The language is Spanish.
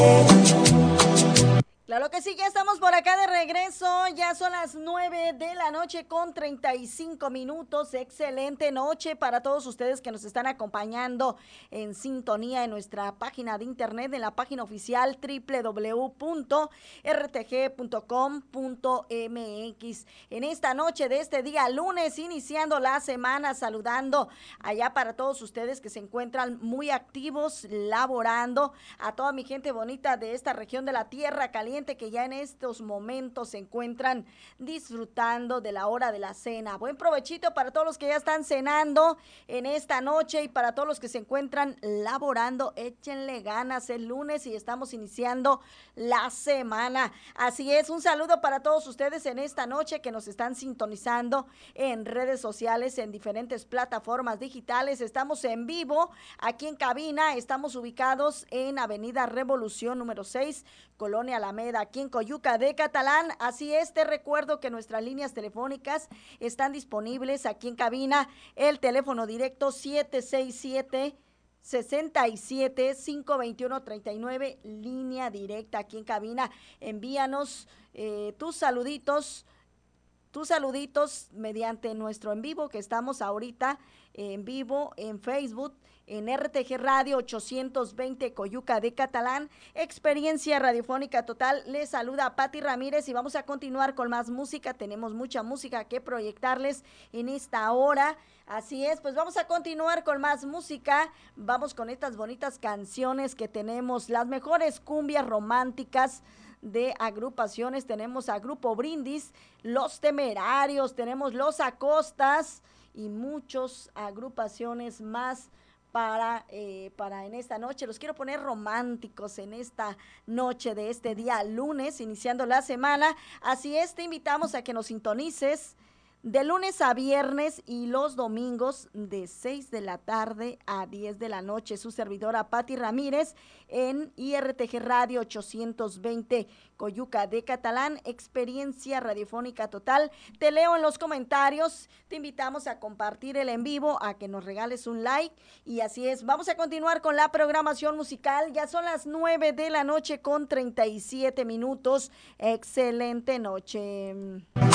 Claro que sí, ya estamos por acá de regreso, ya son las 9 de la noche con 35 minutos, excelente noche para todos ustedes que nos están acompañando en sintonía en nuestra página de internet, en la página oficial www.rtg.com.mx. En esta noche de este día lunes, iniciando la semana, saludando allá para todos ustedes que se encuentran muy activos, laborando, a toda mi gente bonita de esta región de la Tierra Caliente que ya en estos momentos se encuentran disfrutando de la hora de la cena. Buen provechito para todos los que ya están cenando en esta noche y para todos los que se encuentran laborando, échenle ganas el lunes y estamos iniciando la semana. Así es, un saludo para todos ustedes en esta noche que nos están sintonizando en redes sociales, en diferentes plataformas digitales. Estamos en vivo aquí en cabina, estamos ubicados en Avenida Revolución número 6, Colonia Alameda, aquí en Coyuca de Catalán. Así es, te recuerdo que nuestras líneas telefónicas están disponibles aquí en cabina. El teléfono directo 767-521-39, línea directa aquí en cabina. Envíanos tus saluditos mediante nuestro en vivo que estamos ahorita en vivo en Facebook, en RTG Radio 820 Coyuca de Catalán, experiencia radiofónica total. Les saluda Pati Ramírez y vamos a continuar con más música. Tenemos mucha música que proyectarles en esta hora. Así es, pues vamos a continuar con más música. Vamos con estas bonitas canciones que tenemos, las mejores cumbias románticas de agrupaciones. Tenemos a Grupo Brindis, Los Temerarios, tenemos Los Acostas y muchas agrupaciones más para en esta noche. Los quiero poner románticos en esta noche de este día lunes, iniciando la semana. Así es, te invitamos a que nos sintonices de lunes a viernes y los domingos de 6 de la tarde a 10 de la noche. Su servidora Pati Ramírez en IRTG Radio 820 Coyuca de Catalán, experiencia radiofónica total. Te leo en los comentarios, te invitamos a compartir el en vivo, a que nos regales un like y así es. Vamos a continuar con la programación musical. Ya son las 9 de la noche con 37 minutos. Excelente noche.